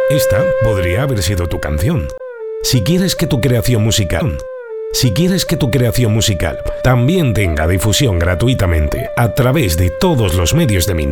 Esta podría haber sido tu canción. Si quieres que tu creación musical también tenga difusión gratuitamente a través de todos los medios de Mindalia,